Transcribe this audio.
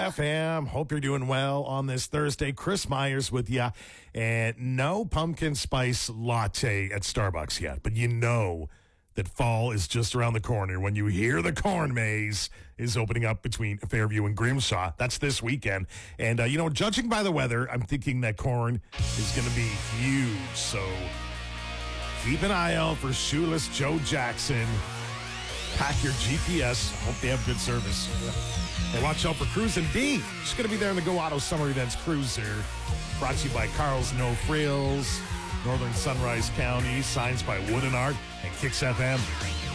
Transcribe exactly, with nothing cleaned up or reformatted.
F M. Hope you're doing well on this Thursday. Chris Myers with you. And no pumpkin spice latte at Starbucks yet, but you know that fall is just around the corner when you hear the corn maze is opening up between Fairview and Grimshaw. That's this weekend. And, uh, you know, judging by the weather, I'm thinking that corn is going to be huge. So keep an eye out for Shoeless Joe Jackson. Pack your G P S. Hope they have good service. And watch out for Cruisin' D. She's going to be there in the Go Auto Summer Events Cruiser. Brought to you by Carl's No Frills, Northern Sunrise County, Signs by Wood and Art, and Kicks F M.